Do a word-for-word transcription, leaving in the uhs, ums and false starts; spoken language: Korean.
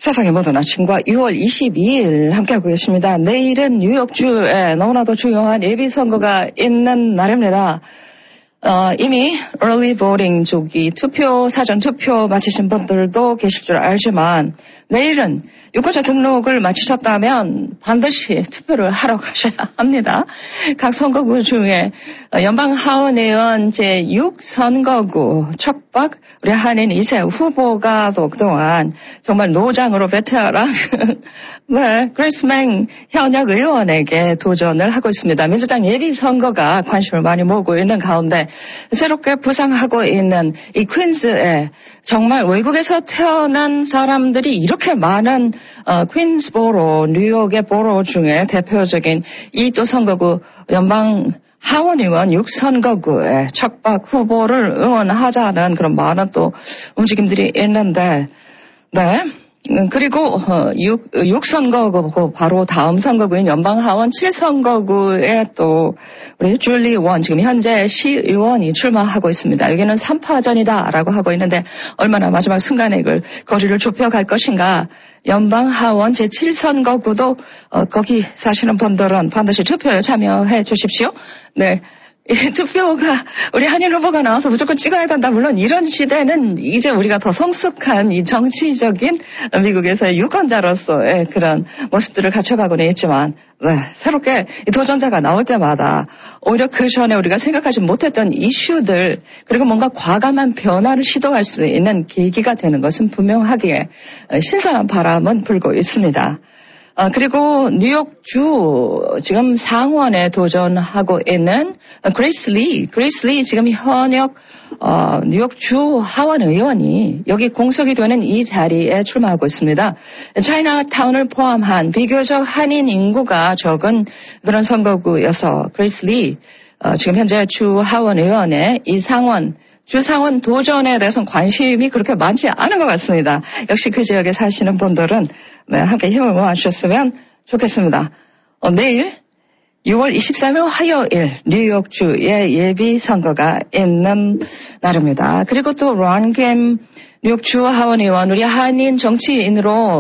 세상의 모든 아침과 유월 이십이일 함께하고 계십니다. 내일은 뉴욕주에 너무나도 중요한 예비선거가 있는 날입니다. 어, 이미 early voting 쪽이 투표, 사전 투표 마치신 분들도 계실 줄 알지만 내일은 유권자 등록을 마치셨다면 반드시 투표를 하러 가셔야 합니다. 각 선거구 중에 연방 하원의원 제육 선거구 척박 우리 한인 이세 후보가 또 그동안 정말 노장으로 베테랑 네, 그레이스 맹 현역 의원에게 도전을 하고 있습니다. 민주당 예비선거가 관심을 많이 모으고 있는 가운데 새롭게 부상하고 있는 이 퀸즈에 정말 외국에서 태어난 사람들이 이렇게 많은 어, 퀸즈보로, 뉴욕의 보로 중에 대표적인 이 또 선거구 연방 하원의원 육 선거구의 척박 후보를 응원하자는 그런 많은 또 움직임들이 있는데, 네. 그리고 육 선거구 바로 다음 선거구인 연방하원 칠 선거구에 또 우리 줄리 원 지금 현재 시의원이 출마하고 있습니다. 여기는 삼 파전이다라고 하고 있는데 얼마나 마지막 순간에 이걸 거리를 좁혀갈 것인가. 연방하원 제칠 선거구도 어, 거기 사시는 분들은 반드시 투표에 참여해 주십시오. 네. 이 투표가 우리 한인 후보가 나와서 무조건 찍어야 된다. 물론 이런 시대는 이제 우리가 더 성숙한 이 정치적인 미국에서의 유권자로서의 그런 모습들을 갖춰가고는 있지만 네, 새롭게 이 도전자가 나올 때마다 오히려 그 전에 우리가 생각하지 못했던 이슈들 그리고 뭔가 과감한 변화를 시도할 수 있는 계기가 되는 것은 분명하기에 신선한 바람은 불고 있습니다. 아, 그리고 뉴욕주 지금 상원에 도전하고 있는 그레이스 리, 그레이스 리 지금 현역 어, 뉴욕주 하원 의원이 여기 공석이 되는 이 자리에 출마하고 있습니다. 차이나타운을 포함한 비교적 한인 인구가 적은 그런 선거구여서 그레이스 리 어, 지금 현재 주 하원 의원의 이 상원 주상원 도전에 대해서는 관심이 그렇게 많지 않은 것 같습니다. 역시 그 지역에 사시는 분들은 네, 함께 힘을 모아주셨으면 좋겠습니다. 어, 내일 유월 이십삼일 화요일 뉴욕주의 예비선거가 있는 날입니다. 그리고 또 론 겜 뉴욕주 하원의원 우리 한인 정치인으로